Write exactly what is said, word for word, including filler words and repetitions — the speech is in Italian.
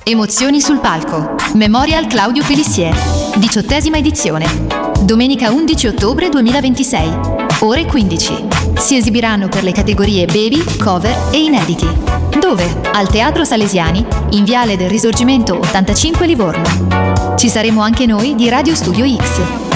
Emozioni sul palco. Memorial Claudio Pelissier. Diciottesima edizione. Domenica undici ottobre duemilaventisei. Ore quindici. Si esibiranno per le categorie Baby, Cover e Inediti. Dove? Al Teatro Salesiani, in Viale del Risorgimento ottantacinque Livorno. Ci saremo anche noi di Radio Studio X.